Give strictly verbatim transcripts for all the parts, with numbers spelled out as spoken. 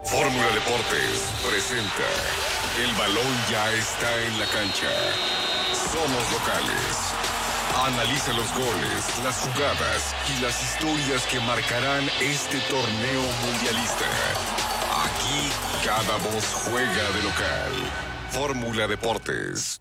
Fórmula Deportes presenta El balón ya está en la cancha. Somos locales. Analiza los goles, las jugadas y las historias que marcarán este torneo mundialista. Aquí cada voz juega de local. Fórmula Deportes.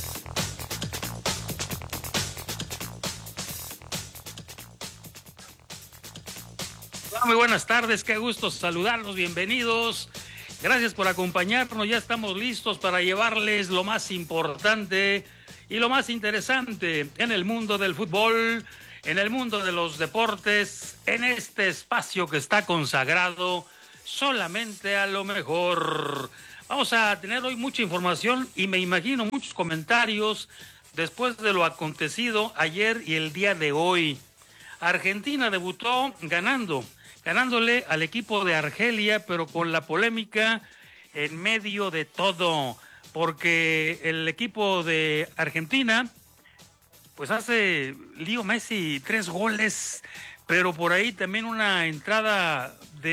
Muy buenas tardes, qué gusto saludarlos, bienvenidos. Gracias por acompañarnos, ya estamos listos para llevarles lo más importante y lo más interesante en el mundo del fútbol, en el mundo de los deportes, en este espacio que está consagrado solamente a lo mejor. Vamos a tener hoy mucha información y me imagino muchos comentarios después de lo acontecido ayer y el día de hoy. Argentina debutó ganando. ganándole al equipo de Argelia, pero con la polémica en medio de todo, porque el equipo de Argentina, pues hace Leo Messi tres goles, pero por ahí también una entrada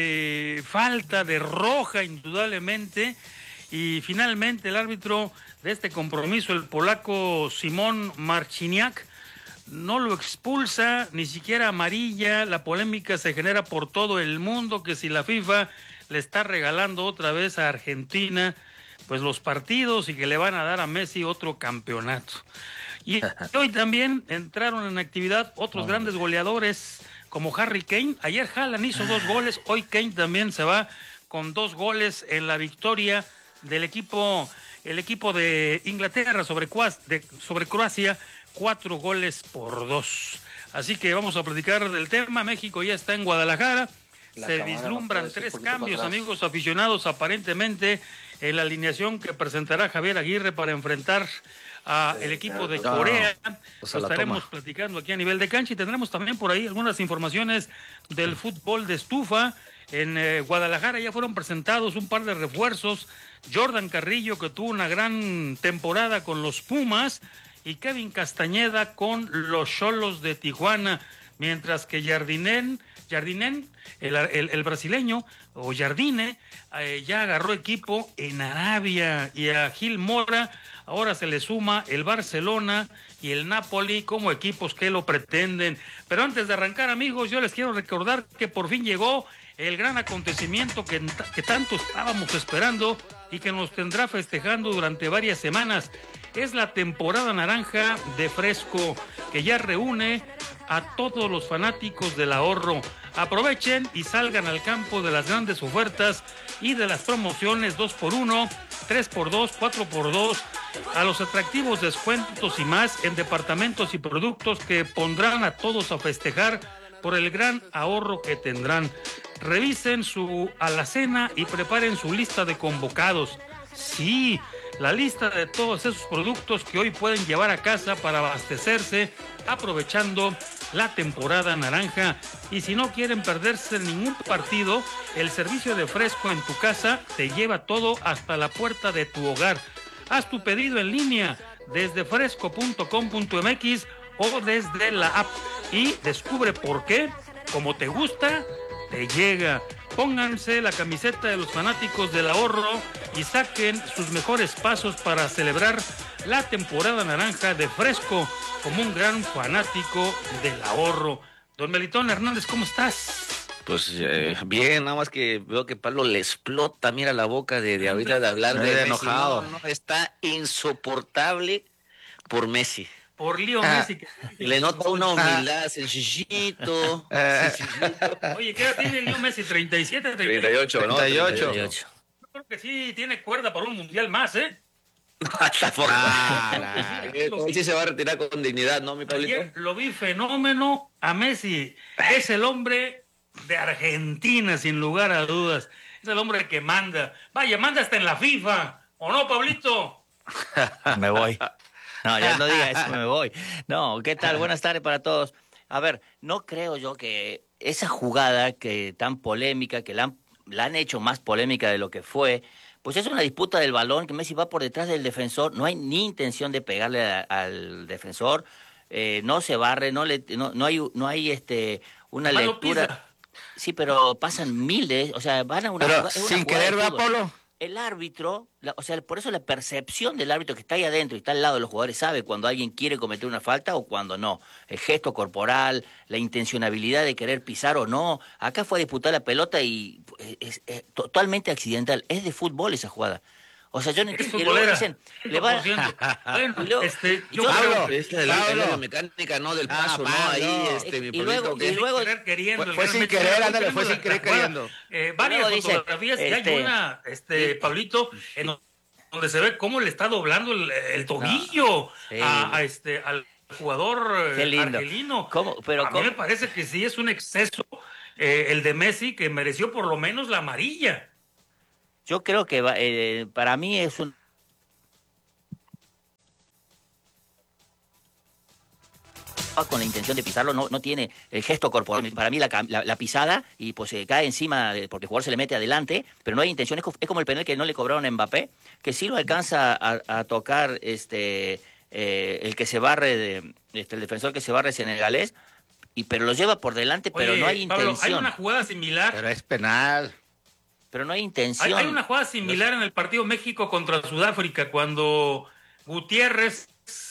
de falta, de roja indudablemente, y finalmente el árbitro de este compromiso, el polaco Szymon Marciniak, no lo expulsa, ni siquiera amarilla. La polémica se genera por todo el mundo, que si la FIFA le está regalando otra vez a Argentina pues los partidos y que le van a dar a Messi otro campeonato. Y hoy también entraron en actividad otros grandes goleadores como Harry Kane. Ayer Haaland hizo dos goles, hoy Kane también se va con dos goles en la victoria del equipo, el equipo de Inglaterra sobre, de, sobre Croacia, cuatro goles por dos. Así que vamos a platicar del tema. México ya está en Guadalajara. La Se vislumbran tres cambios, amigos aficionados, aparentemente en la alineación que presentará Javier Aguirre para enfrentar a el equipo de Corea. No, pues Lo estaremos toma. platicando aquí a nivel de cancha y tendremos también por ahí algunas informaciones del fútbol de estufa. En eh, Guadalajara ya fueron presentados un par de refuerzos. Jordan Carrillo, que tuvo una gran temporada con los Pumas, y Kevin Castañeda con los Xolos de Tijuana, mientras que Jardinen, Jardinen el, el, el brasileño, o Jardine, eh, ya agarró equipo en Arabia, y a Gil Mora ahora se le suma el Barcelona y el Napoli como equipos que lo pretenden. Pero antes de arrancar, amigos, yo les quiero recordar que por fin llegó el gran acontecimiento que, que tanto estábamos esperando y que nos tendrá festejando durante varias semanas. Es la temporada naranja de Fresco, que ya reúne a todos los fanáticos del ahorro. Aprovechen y salgan al campo de las grandes ofertas y de las promociones dos por uno, tres por dos, cuatro por dos, a los atractivos descuentos y más en departamentos y productos que pondrán a todos a festejar por el gran ahorro que tendrán. Revisen su alacena y preparen su lista de convocados. Sí, la lista de todos esos productos que hoy pueden llevar a casa para abastecerse, aprovechando la temporada naranja. Y si no quieren perderse ningún partido, el servicio de Fresco en tu casa te lleva todo hasta la puerta de tu hogar. Haz tu pedido en línea desde fresco punto com punto m x o desde la app y descubre por qué, como te gusta, te llega. Pónganse la camiseta de los fanáticos del ahorro y saquen sus mejores pasos para celebrar la temporada naranja de Fresco como un gran fanático del ahorro. Don Melitón Hernández, ¿cómo estás? Pues eh, bien, nada más que veo que Pablo le explota, mira la boca de, de ahorita de hablar de, de enojado. No, no, está insoportable por Messi. Por Leo Messi. Que... Le nota una humildad, sencillito. Oye, ¿qué edad tiene Leo Messi? ¿treinta y siete? treinta y ocho, ¿no? treinta y ocho. Yo creo que sí tiene cuerda para un mundial más, ¿eh? Hasta por ah, Él sí se va a retirar con dignidad, ¿no, mi Pablito? Ayer lo vi fenómeno a Messi. Es el hombre de Argentina, sin lugar a dudas. Es el hombre que manda. Vaya, manda hasta en la FIFA. ¿O no, Pablito? Me voy. No, ya no diga eso, me voy. No, ¿qué tal? Buenas tardes para todos. A ver, no creo yo que esa jugada que tan polémica, que la han, la han hecho más polémica de lo que fue, pues es una disputa del balón, que Messi va por detrás del defensor, no hay ni intención de pegarle a, al defensor, eh, no se barre, no le, no, no hay, no hay este una Malo lectura. Pisa. Sí, pero pasan miles, o sea, van a una Pero jugada- es una sin jugada de querer, ¿va, fútbol. Pablo? El árbitro, la- o sea, por eso la percepción del árbitro que está ahí adentro y está al lado de los jugadores sabe cuando alguien quiere cometer una falta o cuando no. El gesto corporal, la intencionabilidad de querer pisar o no. Acá fue a disputar la pelota y es, es- es totalmente accidental. Es de fútbol esa jugada. O sea, yo no Es entiendo. Y luego futbolera. dicen, le va... cien por ciento. Bueno, Y luego- este, yo yo- creo Pablo, que Esta de la, Pablo. de la mecánica, ¿no? Del Ah, paso, ¿no? Pablo. Ahí, este, mi Y luego- Pablito, y que- luego- querer queriendo, Fue- el fue Gran sin Messi, querer, pero ándale, tenemos fue sin la- querer la jugada, queriendo. eh, varias Luego dice, fotografías y hay este, una, este, Pablito, en donde se ve cómo le está doblando el, el tobillo sí. a, a este, al jugador eh, Qué lindo. argelino. ¿Cómo? Pero a cómo- mí me parece que sí es un exceso eh, el de Messi, que mereció por lo menos la amarilla. Yo creo que va- eh, para mí es un... con la intención de pisarlo, no, no tiene el gesto corporal. Para mí la, cam- la- la pisada y pues se cae encima de- porque el jugador se le mete adelante, pero no hay intención. Es, co- es como el penal que no le cobraron a Mbappé, que sí lo alcanza a, a tocar este eh, el que se barre, de, este, el defensor que se barre senegalés, y, pero lo lleva por delante, pero Oye, no hay Pablo, intención. hay una jugada similar. Pero es penal. Pero no hay Hay, intención. hay una jugada similar en el partido México contra Sudáfrica, cuando Gutiérrez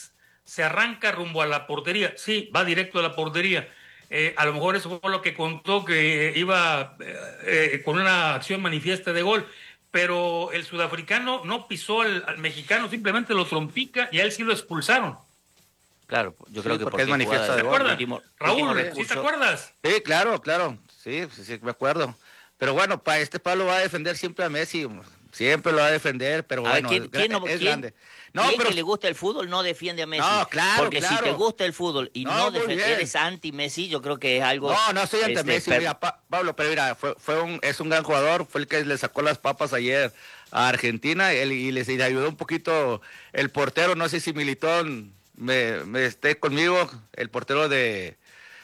se arranca rumbo a la portería. Sí, va directo a la portería. Eh, a lo mejor eso fue lo que contó, que iba eh, eh, con una acción manifiesta de gol. Pero el sudafricano no pisó al, al mexicano, simplemente lo trompica y a él sí lo expulsaron. Claro, yo Sí, creo que porque es manifiesto jugada de ¿Te gol. acuerdas? último- Raúl, último ¿sí te recurso. acuerdas? Sí, claro, claro. Sí, sí, sí, me acuerdo. Pero bueno, pa, este Pablo va a defender siempre a Messi. Siempre lo va a defender, pero A ver, bueno, ¿quién, es, quién gra- no- es quién- grande. No, quién pero que le gusta el fútbol no defiende a Messi? No, claro, Porque si claro. te gusta el fútbol y No, no, muy defe- bien. eres anti-Messi, yo creo que es algo... no, no soy ante este, Messi, per- mira, Pa- Pablo, pero mira, fue, fue un, es un gran jugador, fue el que le sacó las papas ayer a Argentina él- y les y le ayudó un poquito el portero, no sé si Militón me, me esté conmigo, el portero de,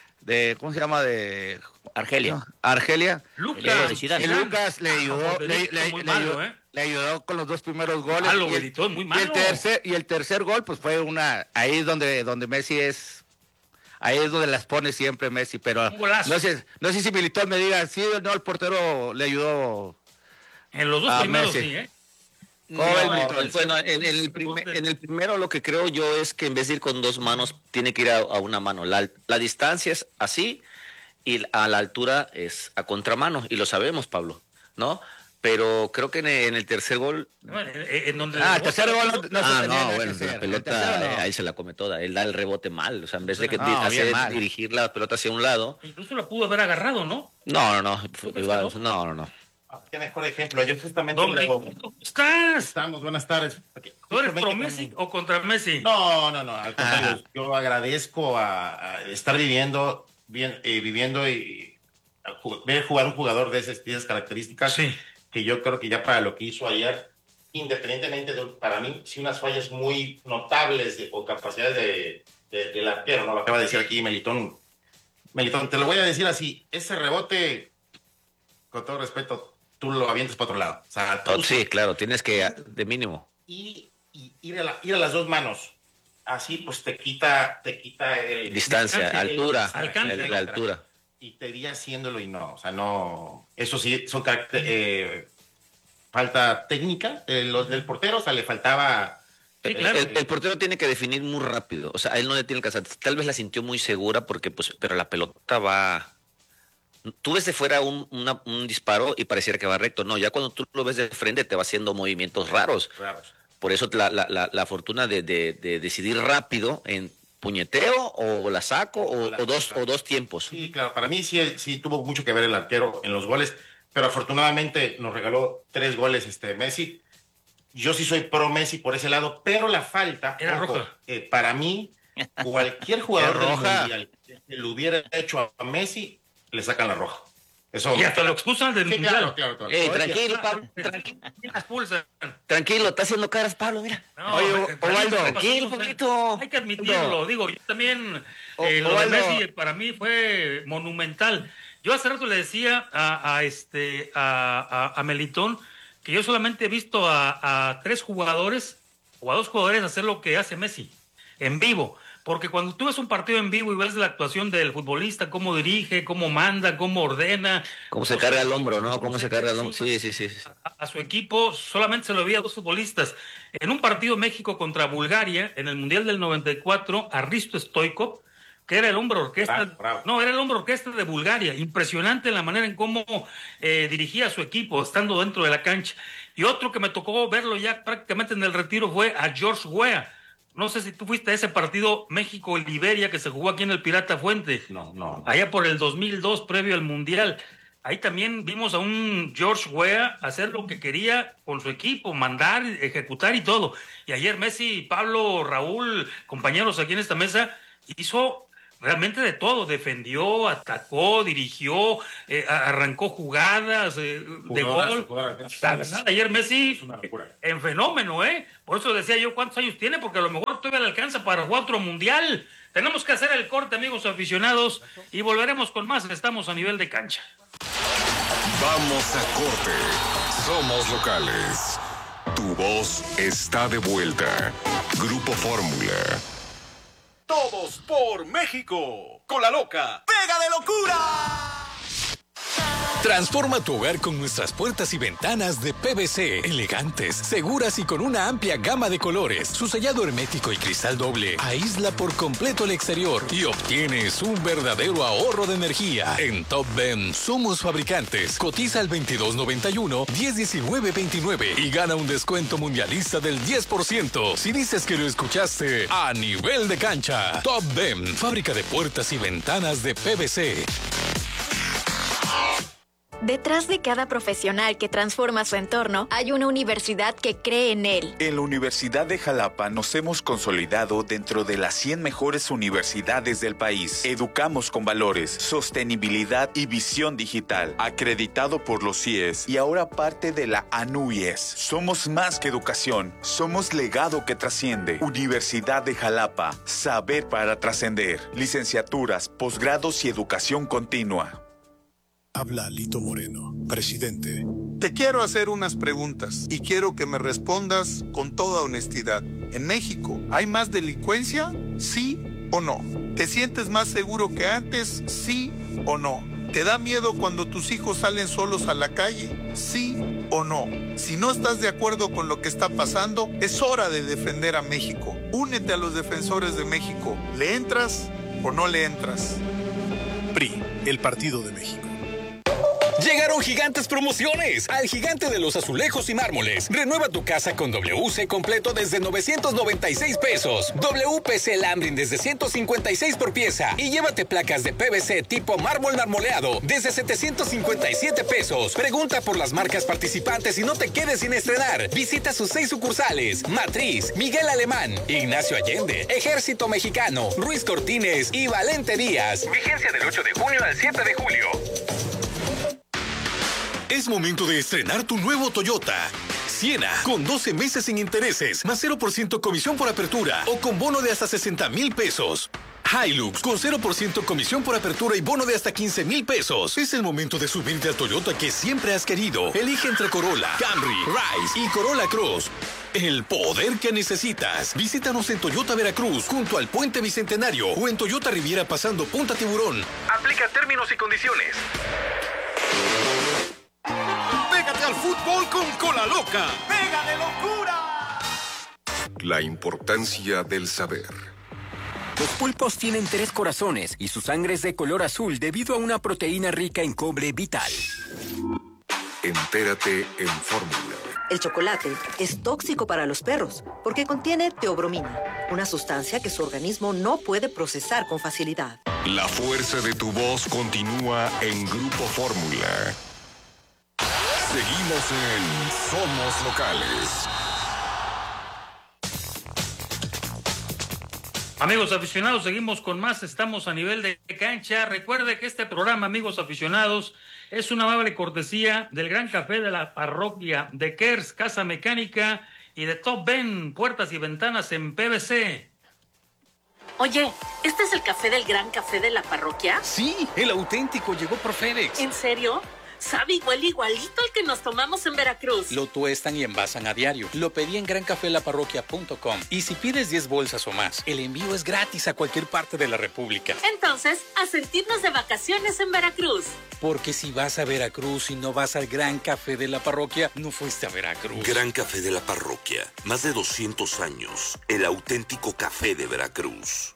de ¿cómo se llama? De Argelia. Argelia. Lucas. Eh, Zidane. Y Lucas le ayudó, le, le- le muy ayudó, malo, ¿eh? le ayudó con los dos primeros goles. Malo, y, el, Benitón, muy y el malo. tercer y el tercer gol, pues fue una, ahí es donde, donde Messi es, ahí es donde las pone siempre Messi, pero Un golazo. no sé, no sé si Militón me diga, sí o no, el portero le ayudó. En los dos Ah, primeros Messi. sí, ¿eh? ¿Cómo ves, No, Militón? bueno, en, en el primer- en el primero lo que creo yo es que en vez de ir con dos manos, tiene que ir a, a una mano. La, la distancia es así y a la altura es a contramano, y lo sabemos, Pablo, ¿no? Pero creo que en el, en el tercer gol... Bueno, eh, en donde Ah, el tercer gol no, no se ah, tenía no, nada bueno, que hacer. la El pelota tercero no. eh, ahí se la come toda. Él da el rebote mal, o sea, en vez de que No, di- bien hacer mal. dirigir la pelota hacia un lado. incluso la pudo haber agarrado, ¿no? No, no, no, ¿Tú fue- iba- crees que no, no, no. Qué mejor ejemplo. Yo justamente Don luego- Ricky, ¿cómo estás? estamos, buenas tardes. ¿Tú eres Justamente pro con- Messi o contra Messi? No, no, no, al contrario, yo agradezco a, a estar viviendo, bien, eh, viviendo y a ju- ver jugar un jugador de esas, de esas características, Sí. que yo creo que ya para lo que hizo ayer, independientemente de, para mí, sí unas fallas muy notables de, o capacidades de, de- del arquero, ¿no? Lo acaba de decir aquí Melitón. Melitón, te lo voy a decir así, ese rebote, con todo respeto, tú lo avientas para otro lado. O sea, tú Oh, sí, claro, tienes que, de mínimo. y, y ir, a la- ir a las dos manos. Así pues te quita, te quita el Distancia, el- altura, alcance, el- ¿no? la altura. Y te iría haciéndolo y no, o sea, no, eso sí, son caracter- eh, falta técnica de los del portero, o sea, le faltaba. Sí, El- claro. El, el portero tiene que definir muy rápido. O sea, a él no le tiene que hacer. Tal vez la sintió muy segura porque, pues, pero la pelota va. Tú ves de fuera un, una- un disparo y pareciera que va recto. No, ya cuando tú lo ves de frente te va haciendo movimientos raros. Raros. Por eso la, la, la, la fortuna de, de, de decidir rápido en puñeteo o la saco o, o dos o dos tiempos. Sí, claro, para mí sí, sí tuvo mucho que ver el arquero en los goles, pero afortunadamente nos regaló tres goles este Messi. Yo sí soy pro Messi por ese lado, pero la falta, Era ojo, roja. eh, para mí, cualquier jugador Era del roja. mundial que lo hubiera hecho a Messi, le sacan la roja. Eso Y hasta lo expulsan del Sí, mundial. claro, claro, claro. Ey, Oye, tranquilo, Pablo, tranquilo, Y la expulsan. tranquilo, está haciendo caras, Pablo, mira. No, Oye, eh, para Osvaldo, mí, tranquilo, o sea, Pablito. Hay que admitirlo. Digo, yo también, O- eh, lo de Osvaldo. Messi para mí fue monumental. Yo hace rato le decía a, a este a, a, a Melitón que yo solamente he visto a, a tres jugadores o a dos jugadores hacer lo que hace Messi en vivo. porque cuando tú ves un partido en vivo y ves la actuación del futbolista, cómo dirige, cómo manda, cómo ordena. Cómo se carga el hombro, ¿no? Cómo se carga el hombro. Sí, sí, sí. A, a su equipo solamente se lo veía a dos futbolistas. En un partido México contra Bulgaria, en el Mundial del noventa y cuatro, a Hristo Stoichkov, que era el hombre orquesta, Bravo, bravo. no, era el hombre orquesta de Bulgaria. Impresionante la manera en cómo eh, dirigía a su equipo, estando dentro de la cancha. Y otro que me tocó verlo ya prácticamente en el retiro fue a George Weah. No sé si tú fuiste a ese partido México-Liberia que se jugó aquí en el Pirata Fuente. No, no. Allá por el dos mil dos, previo al Mundial. Ahí también vimos a un George Weah hacer lo que quería con su equipo, mandar, ejecutar y todo. Y ayer Messi, Pablo, Raúl, compañeros aquí en esta mesa, hizo realmente de todo, defendió, atacó, dirigió, eh, arrancó jugadas eh, de gol. La verdad, ayer Messi en fenómeno, ¿eh? Por eso decía yo cuántos años tiene, porque a lo mejor todavía le alcanza para jugar otro mundial. Tenemos que hacer el corte, amigos aficionados, y volveremos con más. Estamos a nivel de cancha. Vamos a corte. Somos locales. Tu voz está de vuelta. Grupo Fórmula. Todos por México. Con la loca. ¡Pega de locura! Transforma tu hogar con nuestras puertas y ventanas de P V C, elegantes, seguras y con una amplia gama de colores. Su sellado hermético y cristal doble aísla por completo el exterior y obtienes un verdadero ahorro de energía. En Top Ben somos fabricantes. Cotiza al veintidós noventa y uno, diez diecinueve veintinueve y gana un descuento mundialista del diez por ciento si dices que lo escuchaste a nivel de cancha. Top Ben, fábrica de puertas y ventanas de P V C. Detrás de cada profesional que transforma su entorno, hay una universidad que cree en él. En la Universidad de Jalapa nos hemos consolidado dentro de las cien mejores universidades del país. Educamos con valores, sostenibilidad y visión digital. Acreditado por los C I E S y ahora parte de la A N U Y E S. Somos más que educación, somos legado que trasciende. Universidad de Jalapa, saber para trascender. Licenciaturas, posgrados y educación continua. Habla Lito Moreno, presidente. Te quiero hacer unas preguntas y quiero que me respondas con toda honestidad. ¿En México hay más delincuencia? ¿Sí o no? ¿Te sientes más seguro que antes? ¿Sí o no? ¿Te da miedo cuando tus hijos salen solos a la calle? ¿Sí o no? Si no estás de acuerdo con lo que está pasando, es hora de defender a México. Únete a los defensores de México. ¿Le entras o no le entras? P R I, el Partido de México. Llegaron gigantes promociones al Gigante de los Azulejos y Mármoles. Renueva tu casa con W C completo desde novecientos noventa y seis pesos. W P C Lambrin desde ciento cincuenta y seis por pieza. Y llévate placas de P V C tipo mármol marmoleado desde setecientos cincuenta y siete pesos. Pregunta por las marcas participantes y no te quedes sin estrenar. Visita sus seis sucursales: Matriz, Miguel Alemán, Ignacio Allende, Ejército Mexicano, Ruiz Cortines y Valente Díaz. Vigencia del ocho de junio al siete de julio. Es momento de estrenar tu nuevo Toyota Siena, con doce meses sin intereses, más cero por ciento comisión por apertura o con bono de hasta sesenta mil pesos. Hilux, con cero por ciento comisión por apertura y bono de hasta quince mil pesos. Es el momento de subirte al Toyota que siempre has querido. Elige entre Corolla, Camry, Rise y Corolla Cross. El poder que necesitas. Visítanos en Toyota Veracruz, junto al Puente Bicentenario, o en Toyota Riviera pasando Punta Tiburón. Aplica términos y condiciones. Pégate al fútbol con Cola Loca. ¡Pega de locura! La importancia del saber. Los pulpos tienen tres corazones y su sangre es de color azul debido a una proteína rica en cobre vital. Entérate en Fórmula. El chocolate es tóxico para los perros porque contiene teobromina, una sustancia que su organismo no puede procesar con facilidad. La fuerza de tu voz continúa en Grupo Fórmula. Seguimos en Somos Locales. Amigos aficionados, seguimos con más. Estamos a nivel de cancha. Recuerde que este programa, amigos aficionados, es una amable cortesía del Gran Café de la Parroquia, de Kers, Casa Mecánica, y de Top Ben, puertas y ventanas en P V C. Oye, ¿este es el café del Gran Café de la Parroquia? Sí, el auténtico llegó por FedEx. ¿En serio? Sabe igual igualito al que nos tomamos en Veracruz. Lo tuestan y envasan a diario. Lo pedí en gran café la parroquia punto com. Y si pides diez bolsas o más, el envío es gratis a cualquier parte de la República. Entonces, a sentirnos de vacaciones en Veracruz. Porque si vas a Veracruz y no vas al Gran Café de la Parroquia, no fuiste a Veracruz. Gran Café de la Parroquia. Más de doscientos años. El auténtico café de Veracruz.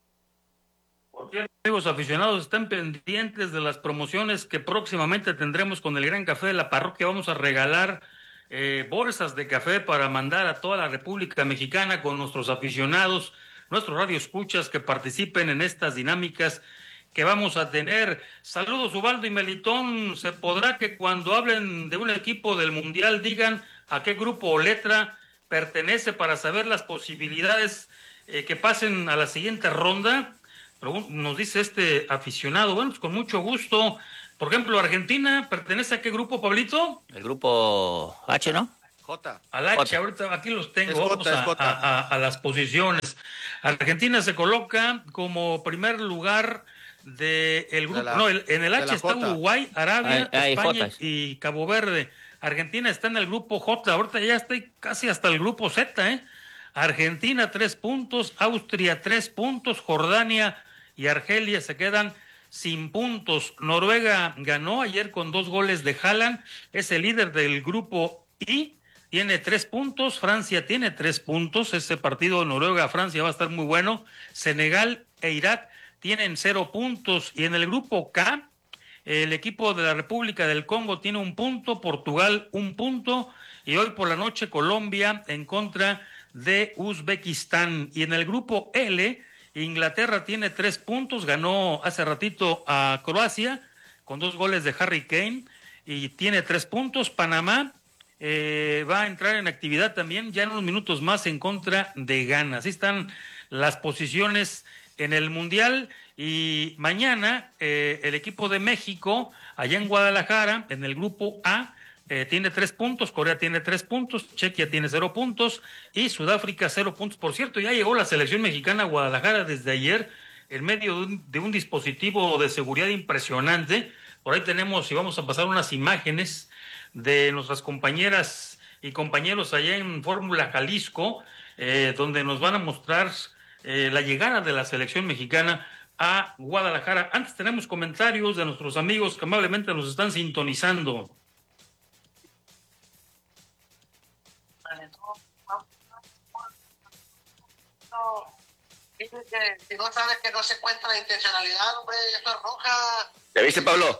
Amigos aficionados, están pendientes de las promociones que próximamente tendremos con el Gran Café de la Parroquia. Vamos a regalar eh, bolsas de café para mandar a toda la República Mexicana con nuestros aficionados, nuestros radioescuchas que participen en estas dinámicas que vamos a tener. Saludos, Ubaldo y Melitón. ¿Se podrá que cuando hablen de un equipo del Mundial digan a qué grupo o letra pertenece para saber las posibilidades eh, que pasen a la siguiente ronda? Nos dice este aficionado. Bueno, pues con mucho gusto. Por ejemplo, Argentina, ¿pertenece a qué grupo, Pablito? El grupo H, ¿no? J. Al H, J. ahorita aquí los tengo. Es J, Vamos a, es J. a- a- a las posiciones. Argentina se coloca como primer lugar de el grupo. De la- no, el- en el de H la está J. Uruguay, Arabia, Ah, ah, y España J. y Cabo Verde. Argentina está en el grupo J. Ahorita ya está casi hasta el grupo Z, ¿eh? Argentina, tres puntos. Austria, tres puntos. Jordania y Argelia se quedan sin puntos. Noruega ganó ayer con dos goles de Haaland, es el líder del grupo I, tiene tres puntos. Francia tiene tres puntos. Ese partido Noruega-Francia va a estar muy bueno. Senegal e Irak tienen cero puntos. Y en el grupo K, el equipo de la República del Congo tiene un punto, Portugal un punto, y hoy por la noche Colombia en contra de Uzbekistán. Y en el grupo L, Inglaterra tiene tres puntos, ganó hace ratito a Croacia con dos goles de Harry Kane y tiene tres puntos. Panamá eh, va a entrar en actividad también ya en unos minutos más en contra de Ghana. Así están las posiciones en el Mundial. Y mañana eh, el equipo de México, allá en Guadalajara, en el grupo A, eh, tiene tres puntos, Corea tiene tres puntos, Chequia tiene cero puntos y Sudáfrica cero puntos. Por cierto, ya llegó la selección mexicana a Guadalajara desde ayer en medio de un, de un dispositivo de seguridad impresionante. Por ahí tenemos, y vamos a pasar unas imágenes de nuestras compañeras y compañeros allá en Fórmula Jalisco, eh, donde nos van a mostrar eh, la llegada de la selección mexicana a Guadalajara. Antes tenemos comentarios de nuestros amigos que amablemente nos están sintonizando. Dice que si no sabes que no se encuentra la intencionalidad, hombre, eso es roja. ¿Ya viste, Pablo?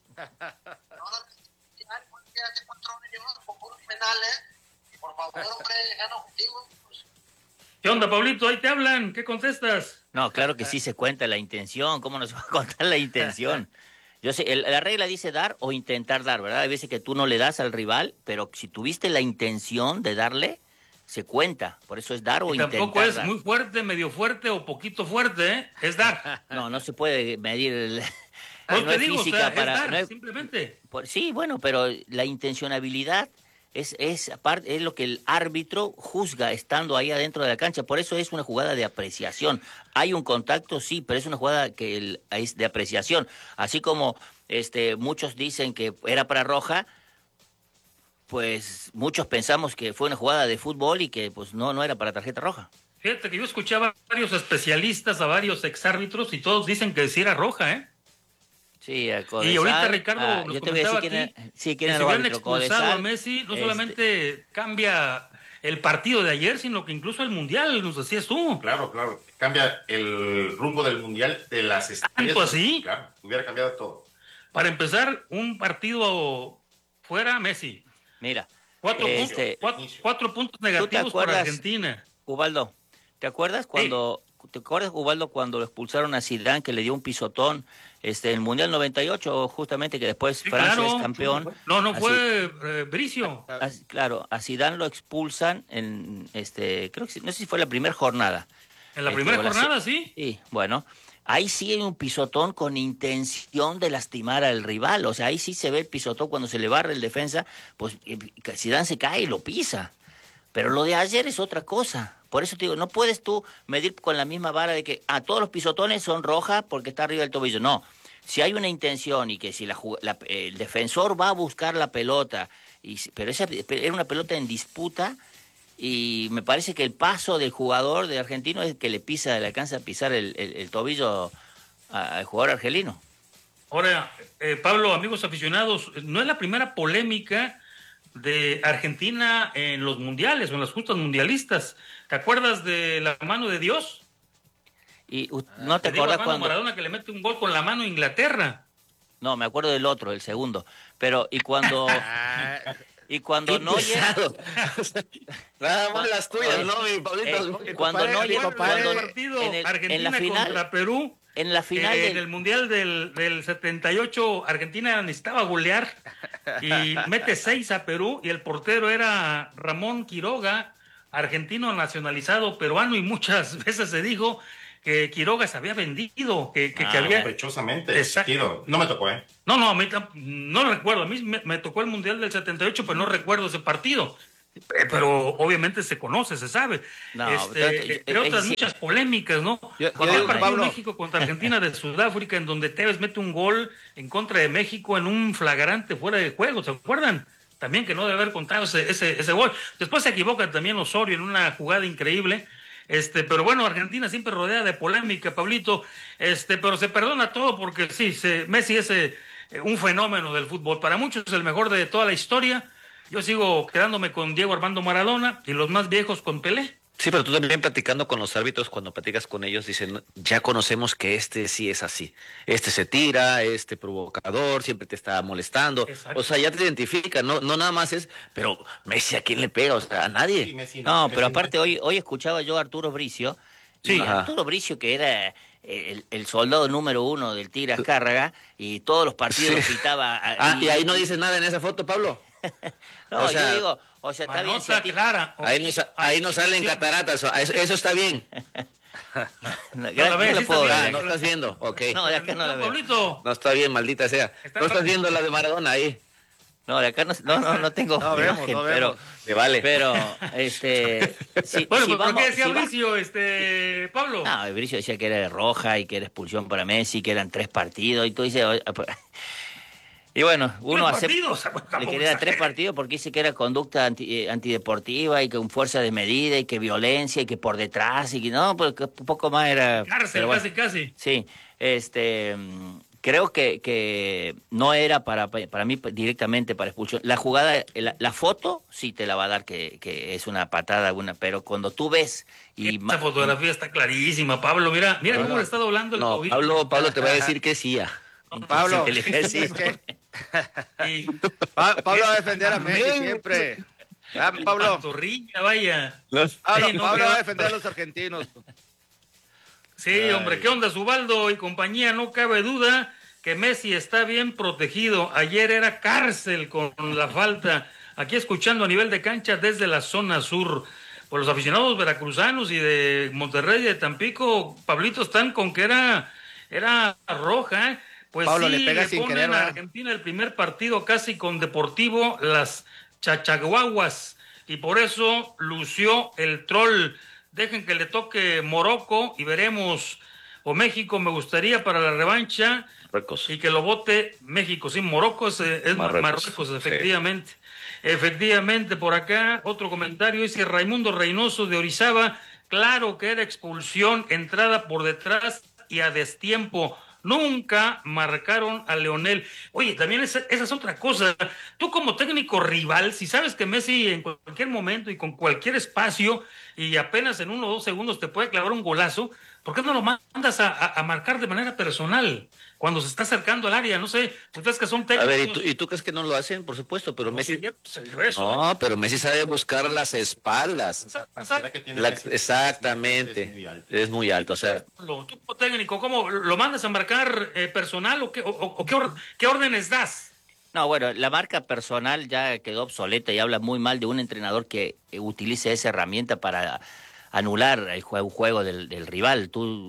Penales, por favor, hombre, gana contigo. ¿Qué onda, Pablito? Ahí te hablan, ¿qué contestas? No, claro que sí se cuenta la intención. ¿Cómo nos va a contar la intención? Yo sé, el- la regla dice dar o intentar dar, ¿verdad? Hay veces que tú no le das al rival, pero si tuviste la intención de darle, se cuenta. Por eso es dar o Y intentar tampoco es dar. muy fuerte, medio fuerte o poquito fuerte, ¿eh? Es dar. No, no se puede medir el... Pues no te es digo, o física sea, es para... dar, no es- simplemente. por- sí, bueno, pero la intencionabilidad es, es, aparte, es lo que el árbitro juzga estando ahí adentro de la cancha. Por eso es una jugada de apreciación. Hay un contacto, sí, pero es una jugada que el- es de apreciación. Así como este, muchos dicen que era para roja, pues muchos pensamos que fue una jugada de fútbol y que pues no, no era para tarjeta roja. Fíjate que yo escuchaba a varios especialistas, a varios exárbitros, y todos dicen que sí era roja, ¿eh? Sí, a Y Codesal, ahorita Ricardo ah, nos yo te voy a comentaba decir quién aquí era, sí, quién que era si el hubieran árbitro, expulsado Codesal, a Messi, no este, solamente cambia el partido de ayer, sino que incluso el Mundial, nos decías tú. Claro, claro. Cambia el rumbo del Mundial de las estrellas. ¿Tanto así? Claro, hubiera cambiado todo. Para empezar, un partido fuera Messi. Mira, Cuatro, este, puntos, cuatro, cuatro puntos ¿tú te negativos para acuerdas, Argentina. Ubaldo, ¿te acuerdas cuando te acuerdas, Ubaldo, cuando lo expulsaron a Zidane, que le dio un pisotón este en el Mundial noventa y ocho, justamente, que después Sí, Francia claro. es campeón? No, no Así- fue eh, Bricio. Así- claro, a Zidane lo expulsan en este, creo que sí, no sé si fue la primera jornada. En la Este, primera o la jornada, se- sí. Sí, bueno, ahí sí hay un pisotón con intención de lastimar al rival, o sea, ahí sí se ve el pisotón cuando se le barre el defensa, pues eh, Zidane se cae y lo pisa. Pero lo de ayer es otra cosa. Por eso te digo, no puedes tú medir con la misma vara de que a todos los pisotones son rojas porque está arriba del tobillo. No, si hay una intención y que si la, la, el defensor va a buscar la pelota, y, pero esa era una pelota en disputa, y me parece que el paso del jugador de argentino es que le pisa, le alcanza a pisar el, el, el tobillo al jugador argelino. Ahora, eh, Pablo, amigos aficionados, no es la primera polémica de Argentina en los mundiales o en las justas mundialistas. ¿Te acuerdas de la mano de Dios? Y no te, te acuerdas cuando Maradona que le mete un gol con la mano a Inglaterra. No, me acuerdo del otro, el segundo. Pero y cuando y cuando no llega nada más las tuyas, ¿no, mi Pablito? Eh, cuando no llega cuando en, el, Argentina en la final contra Perú. En la final eh, del... en el Mundial del, del setenta y ocho, Argentina necesitaba golear y mete seis a Perú, y el portero era Ramón Quiroga, argentino nacionalizado peruano, y muchas veces se dijo que Quiroga se había vendido, que, que, ah, que había... sospechosamente. Exacto. No me tocó, ¿eh? No, no, a mí no recuerdo. A mí me, me tocó el Mundial del setenta y ocho, pero no recuerdo ese partido. Pero obviamente se conoce, se sabe. No, este, pero, otras eh, muchas polémicas, ¿no? Yo, Cuando yo, el partido Pablo. México contra Argentina de Sudáfrica, en donde Tevez mete un gol en contra de México en un flagrante fuera de juego, ¿se acuerdan? También que no debe haber contado ese, ese, ese gol. Después se equivoca también Osorio en una jugada increíble. Este, pero bueno, Argentina siempre rodea de polémica, Pablito, este, pero se perdona todo porque sí, se, Messi es eh, un fenómeno del fútbol. Para muchos es el mejor de toda la historia. Yo sigo quedándome con Diego Armando Maradona y los más viejos con Pelé. Sí, pero tú también platicando con los árbitros, cuando platicas con ellos, dicen, ya conocemos que este sí es así. Este se tira, este provocador, siempre te está molestando. Exacto. O sea, ya te identifican, no, no nada más es, pero Messi, ¿a quién le pega? O sea, a nadie. Sí, Messi, no, no, pero aparte hoy, hoy escuchaba yo a Arturo Bricio, sí, Arturo Bricio, que era el, el soldado número uno del Tigre Azcárraga, y todos los partidos sí. pitaba. Ah, y, y ahí no dices nada en esa foto, Pablo. No, o sea, yo digo, o sea, está bien. Si ti... clara. Ahí no, ahí no salen cataratas, eso, eso está bien. no, no, no, ves, no, puedo ah, no estás viendo, ok. No, de acá no la veo. No está bien, maldita sea. Está no estás viendo la de Maradona ahí. No, de acá no, no, no, no tengo no, imagen, vemos, no pero, me vale. pero, este, si, bueno, si pues, vamos, ¿por qué decía si Bricio, va... este, Pablo? No, Bricio decía que era de roja y que era expulsión para Messi, que eran tres partidos, y tú dices... Y bueno, uno acepta, le quería dar tres partidos porque dice que era conducta anti, eh, antideportiva y con fuerza de medida y que violencia y que por detrás y que no, pues un poco más era... Cárcel, bueno, casi, casi. Sí, este, creo que, que no era para, para mí directamente para expulsión. La jugada, la, la foto sí te la va a dar que, que es una patada, una, pero cuando tú ves... y Esa fotografía está clarísima, Pablo, mira, mira Pablo, cómo le está doblando el no, COVID. Pablo, Pablo te va a decir que sí ya. Pablo, sí, es que... pa Pablo va a defender a Messi siempre. Ah, Pablo. Torrilla, vaya. Los... Pablo, sí, no, Pablo va a defender a los argentinos. Sí, Ay. hombre, ¿qué onda, Zubaldo y compañía? No cabe duda que Messi está bien protegido. Ayer era cárcel con la falta. Aquí escuchando a nivel de cancha desde la zona sur. Por los aficionados veracruzanos y de Monterrey y de Tampico, Pablito, están con que era, era roja, ¿eh? Pues Pablo, sí, le, pega le sin ponen querer, a Argentina el primer partido casi con Deportivo, las Chachaguaguas, y por eso lució el troll. Dejen que le toque Morocco y veremos, o México, me gustaría para la revancha, Marruecos. Y que lo vote México. Sí, Morocco es, es Marruecos, Marruecos, efectivamente. Sí. Efectivamente, por acá, otro comentario, dice Raimundo Reynoso de Orizaba, claro que era expulsión, entrada por detrás y a destiempo. Nunca marcaron a Leonel. Oye, también esa, esa es otra cosa. Tú como técnico rival, si sabes que Messi en cualquier momento y con cualquier espacio y apenas en uno o dos segundos te puede clavar un golazo, ¿por qué no lo mandas a, a, a marcar de manera personal cuando se está acercando al área? No sé, ustedes que son técnicos. A ver, ¿y tú, ¿y tú crees que no lo hacen? Por supuesto, pero no, Messi... Sí, pues el grueso, no, ¿eh? pero Messi sabe buscar las espaldas. La, exactamente. Es muy alto, es muy alto o sea... Lo, tú como técnico, ¿cómo lo mandas a marcar eh, personal o, qué, o, o qué, or, qué órdenes das? No, bueno, la marca personal ya quedó obsoleta y habla muy mal de un entrenador que utilice esa herramienta para anular el juego, juego del, del rival. Tú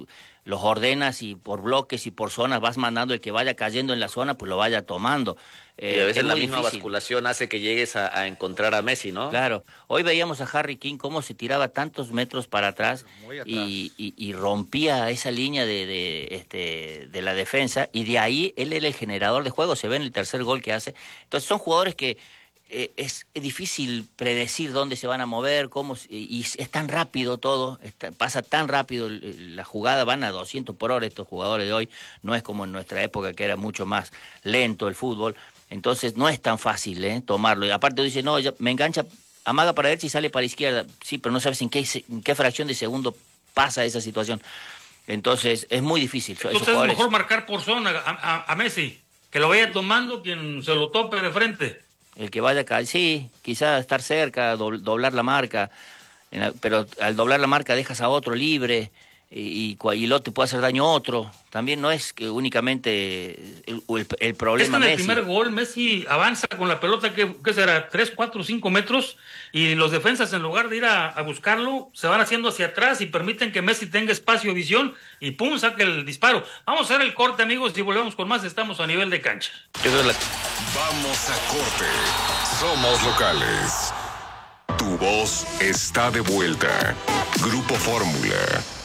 los ordenas y por bloques y por zonas vas mandando el que vaya cayendo en la zona, pues lo vaya tomando. Eh, y a veces la misma difícil. basculación hace que llegues a, a encontrar a Messi, ¿no? Claro. Hoy veíamos a Harry King cómo se tiraba tantos metros para atrás, atrás. Y, y, y rompía esa línea de, de, este, de la defensa, y de ahí él era el generador de juego, se ve en el tercer gol que hace. Entonces son jugadores que eh, es, es difícil predecir dónde se van a mover, cómo, y, y es tan rápido todo, está, pasa tan rápido la jugada, van a doscientos por hora estos jugadores de hoy, no es como en nuestra época que era mucho más lento el fútbol. Entonces no es tan fácil ¿eh? tomarlo. Y aparte dice, no, ya me engancha, amaga para derecha y sale para la izquierda. Sí, pero no sabes en qué, en qué fracción de segundo pasa esa situación. Entonces es muy difícil. Entonces es mejor marcar por zona a, a, a Messi, que lo vaya tomando quien se lo tope de frente. El que vaya acá, sí, quizás estar cerca, do, doblar la marca, la, pero al doblar la marca dejas a otro libre. Y, y, y lo te puede hacer daño a otro. También no es que únicamente el, el, el problema es que en Messi. el primer gol Messi avanza con la pelota, que, que será tres, cuatro, cinco metros, y los defensas en lugar de ir a, a buscarlo, se van haciendo hacia atrás y permiten que Messi tenga espacio de visión y pum, saque el disparo. Vamos a hacer el corte, amigos, y volvemos con más. Estamos a nivel de cancha. Vamos a corte. Somos locales. Tu voz está de vuelta. Grupo Fórmula.